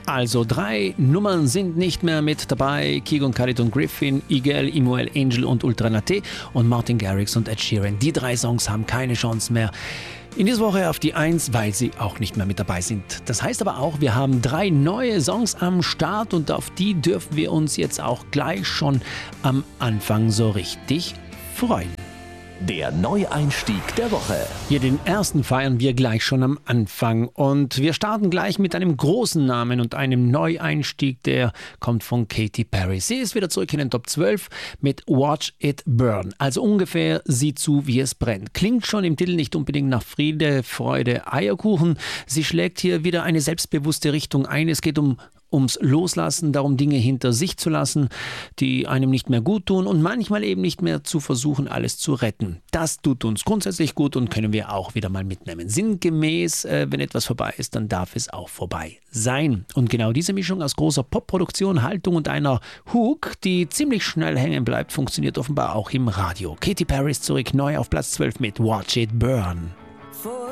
Also 3 Nummern sind nicht mehr mit dabei. Keegan, Khalid und Griffin, Igel, Imuel, Angel und Ultra Naté und Martin Garrix und Ed Sheeran. Die 3 Songs haben keine Chance mehr in dieser Woche auf die 1, weil sie auch nicht mehr mit dabei sind. Das heißt aber auch, wir haben 3 neue Songs am Start und auf die dürfen wir uns jetzt auch gleich schon am Anfang so richtig freuen. Der Neueinstieg der Woche. Hier den ersten feiern wir gleich schon am Anfang und wir starten gleich mit einem großen Namen und einem Neueinstieg, der kommt von Katy Perry. Sie ist wieder zurück in den Top 12 mit Watch It Burn. Also ungefähr sieh zu, wie es brennt. Klingt schon im Titel nicht unbedingt nach Friede, Freude, Eierkuchen. Sie schlägt hier wieder eine selbstbewusste Richtung ein. Es geht ums Loslassen, darum Dinge hinter sich zu lassen, die einem nicht mehr gut tun und manchmal eben nicht mehr zu versuchen, alles zu retten. Das tut uns grundsätzlich gut und können wir auch wieder mal mitnehmen. Sinngemäß, wenn etwas vorbei ist, dann darf es auch vorbei sein. Und genau diese Mischung aus großer Popproduktion, Haltung und einer Hook, die ziemlich schnell hängen bleibt, funktioniert offenbar auch im Radio. Katy Perry ist zurück, neu auf Platz 12 mit Watch It Burn.